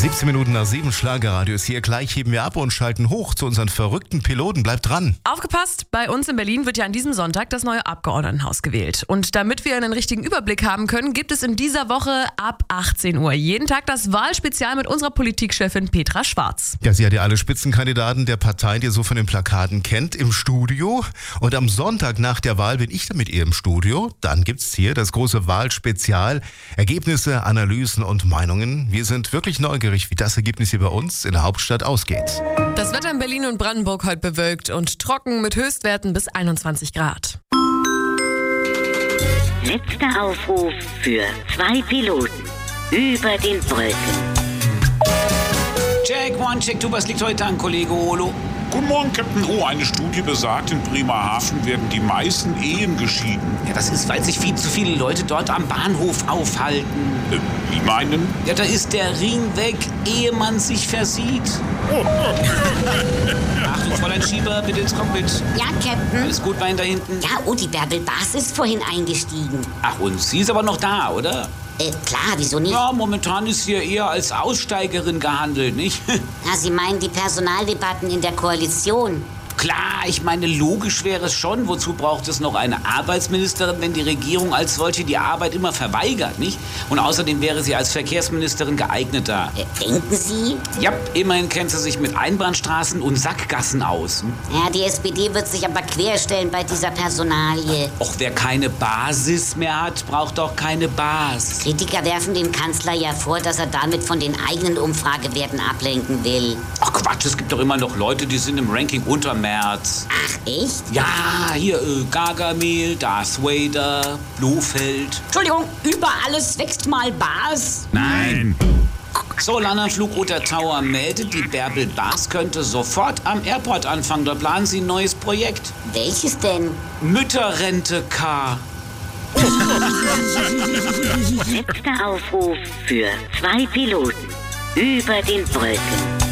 17 Minuten nach 7, Schlagerradio ist hier. Gleich heben wir ab und schalten hoch zu unseren verrückten Piloten. Bleibt dran. Aufgepasst, bei uns in Berlin wird ja an diesem Sonntag das neue Abgeordnetenhaus gewählt. Und damit wir einen richtigen Überblick haben können, gibt es in dieser Woche ab 18 Uhr jeden Tag das Wahlspezial mit unserer Politikchefin Petra Schwarz. Ja, sie hat ja alle Spitzenkandidaten der Parteien, die ihr so von den Plakaten kennt, im Studio. Und am Sonntag nach der Wahl bin ich dann mit ihr im Studio. Dann gibt's hier das große Wahlspezial. Ergebnisse, Analysen und Meinungen. Wir sind wirklich neugierig, wie das Ergebnis hier bei uns in der Hauptstadt ausgeht. Das Wetter in Berlin und Brandenburg heute bewölkt und trocken mit Höchstwerten bis 21 Grad. Letzter Aufruf für 2 Piloten über den Wolken. Check, one, check, two, was liegt heute an, Kollege Olo? Guten Morgen, Captain O. Eine Studie besagt, in Bremerhaven werden die meisten Ehen geschieden. Ja, das ist, weil sich viel zu viele Leute dort am Bahnhof aufhalten. Wie meinen? Ja, da ist der Ring weg, ehe man sich versieht. Achtung, Fräulein Schieber, bitte ins Cockpit. Ja, Captain. Alles gut bei Ihnen da hinten? Ja, oh, die Bärbel Bas ist vorhin eingestiegen. Ach, und sie ist aber noch da, oder? Klar, wieso nicht? Ja, momentan ist sie ja eher als Aussteigerin gehandelt, nicht? Ja, Sie meinen die Personaldebatten in der Koalition? Klar, ich meine, logisch wäre es schon. Wozu braucht es noch eine Arbeitsministerin, wenn die Regierung als solche die Arbeit immer verweigert, nicht? Und außerdem wäre sie als Verkehrsministerin geeigneter. Denken Sie? Ja, immerhin kennt sie sich mit Einbahnstraßen und Sackgassen aus. Ja, die SPD wird sich aber querstellen bei dieser Personalie. Och, wer keine Basis mehr hat, braucht auch keine Bas. Kritiker werfen dem Kanzler ja vor, dass er damit von den eigenen Umfragewerten ablenken will. Ach Quatsch, es gibt doch immer noch Leute, die sind im Ranking unter Merz. Ach, echt? Ja, hier Gargamel, Darth Vader, Blofeld. Entschuldigung, über alles wächst mal Bas. Nein. So, Landernflugroter Tower meldet, die Bärbel Bas könnte sofort am Airport anfangen. Dort planen sie ein neues Projekt. Welches denn? Mütterrente K. Letzter Aufruf für 2 Piloten über den Wolken.